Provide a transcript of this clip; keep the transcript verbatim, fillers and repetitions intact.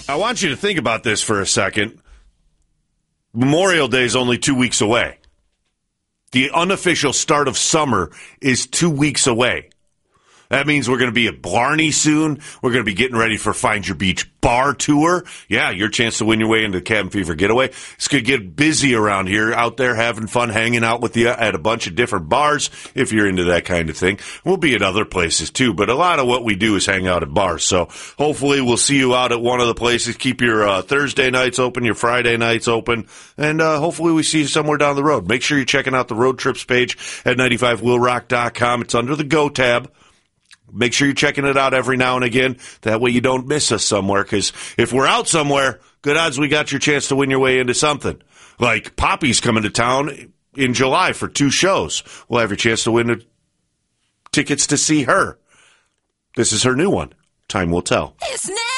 I want you to think about this for a second. Memorial Day is only two weeks away. The unofficial start of summer is two weeks away. That means we're going to be at Blarney soon. We're going to be getting ready for Find Your Beach Bar Tour. Yeah, your chance to win your way into the Cabin Fever Getaway. It's going to get busy around here, out there having fun, hanging out with you at a bunch of different bars, if you're into that kind of thing. We'll be at other places, too, but a lot of what we do is hang out at bars. So hopefully we'll see you out at one of the places. Keep your uh, Thursday nights open, your Friday nights open, and uh, hopefully we see you somewhere down the road. Make sure you're checking out the road trips page at ninety-five wheel rock dot com. It's under the Go tab. Make sure you're checking it out every now and again. That way you don't miss us somewhere, because if we're out somewhere, good odds we got your chance to win your way into something. Like Poppy's coming to town in July for two shows. We'll have your chance to win tickets to see her. This is her new one. Time will tell. It's